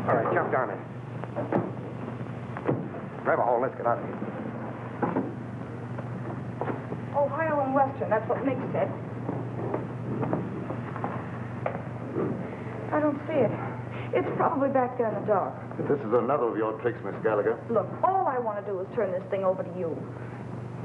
All right, jump down in. Grab a hole. Let's get out of here. Ohio and Western, that's what Mick said. I don't see it. It's probably back there in the dark. This is another of your tricks, Miss Gallagher. Look, all I want to do is turn this thing over to you.